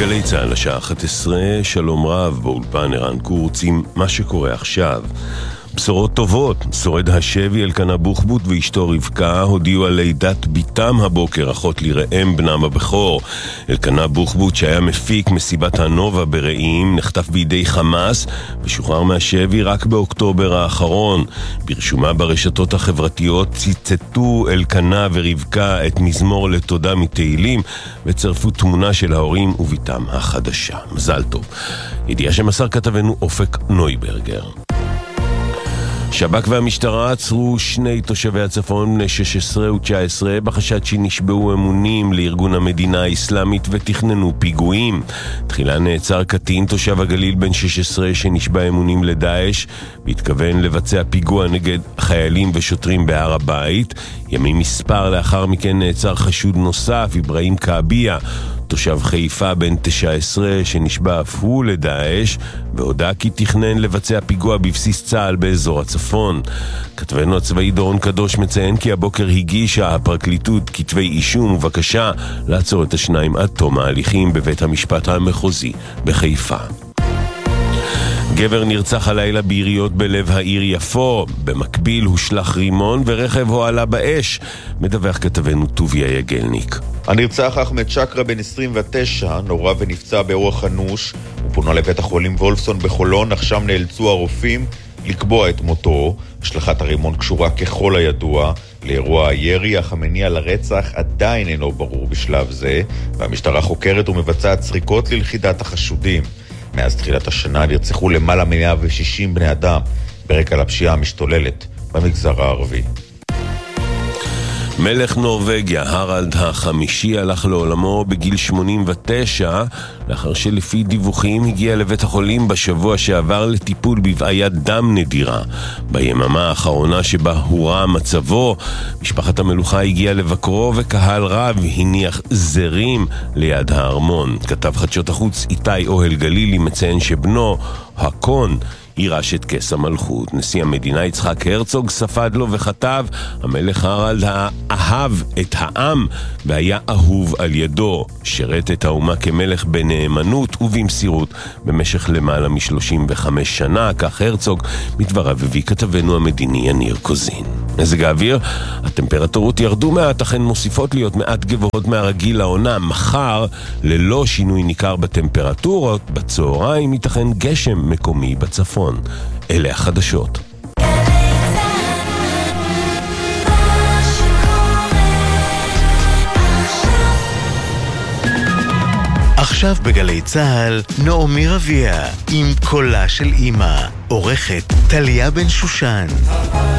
גלי צהל השעה 11, שלום רב, באולפן ערן קורץ עם מה שקורה עכשיו. בשורות טובות, שורד השבי אלקנה בוחבוט ואשתו רבקה הודיעו על לידת ביתם הבוקר, אחות ליראם בנם הבכור. אלקנה בוחבוט, שהיה מפיק מסיבת הנובה ברעים, נחטף בידי חמאס ושוחרר מהשבי רק באוקטובר האחרון. ברשומה ברשתות החברתיות ציטטו אלקנה ורבקה את מזמור לתודה מתהילים וצרפו תמונה של ההורים וביתם החדשה. מזל טוב. ידיעה שמסר כתבנו אופק נויברגר. שב"כ והמשטרה עצרו שני תושבי הצפון בני 16 ו-19 בחשד שנשבעו אמונים לארגון המדינה האסלאמית ותכננו פיגועים. תחילה נעצר קטין תושב הגליל בן 16 שנשבע אמונים לדאעש והתכוון לבצע פיגוע נגד חיילים ושוטרים בהר הבית. ימים מספר לאחר מכן נעצר חשוד נוסף, אברהים קאביה, תושב חיפה בן 19 שנשבע אף הוא לדאעש והודע כי תכנן לבצע פיגוע בבסיס צה"ל באזור הצפון. כתבנו הצבאי דורון קדוש מציין כי הבוקר הגישה הפרקליטות כתבי אישום ובקשה לעצור את השניים עד תום ההליכים בבית המשפט המחוזי בחיפה. גבר נרצח הלילה ביריות בלב העיר יפו, במקביל הושלח רימון ורכב הועלה באש, מדווח כתבנו טוביה יגלניק. הנרצח אחמד שקרה בן 29 נורא ונפצע באורח אנוש, הוא פונה לבית החולים וולפסון בחולון, אך שם נאלצו הרופאים לקבוע את מותו. השלכת הרימון קשורה ככל הידוע לאירוע הירי, אך המניע לרצח עדיין אינו ברור בשלב זה, והמשטרה חוקרת ומבצעת סריקות ללכידת החשודים. מאז תחילת השנה נרצחו למעלה מ-160 בני אדם ברקע לפשיעה המשתוללת במגזר הערבי. מלך נורווגיה, הרלד החמישי, הלך לעולמו בגיל 89, לאחר שלפי דיווחים הגיע לבית החולים בשבוע שעבר לטיפול בבעיית דם נדירה. ביממה האחרונה שבה הורע מצבו, משפחת המלוכה הגיעה לבקרו וקהל רב הניח זרים ליד הארמון. כתב חדשות החוץ איתי אוהל גלילי מציין שבנו, הקון, יירש את כס המלכות. נשיא המדינה יצחק הרצוג ספד לו וכתב, המלך הרלד אהב את העם והיה אהוב על ידו, שרת את האומה כמלך בנאמנות ובמסירות במשך למעלה מ-35 שנה, כך הרצוג, מדבריו הביא כתבנו המדיני יניר קוזין. מזג האוויר, הטמפרטורות ירדו מעט, אכן מוסיפות להיות מעט גבוהות מהרגיל לעונה. מחר, ללא שינוי ניכר בטמפרטורות, בצהריים ייתכן גשם מקומי בצפון. אלה החדשות. עכשיו בגלי צהל, נעמי רביע עם קולה של אמא, עורכת טליה בן שושן.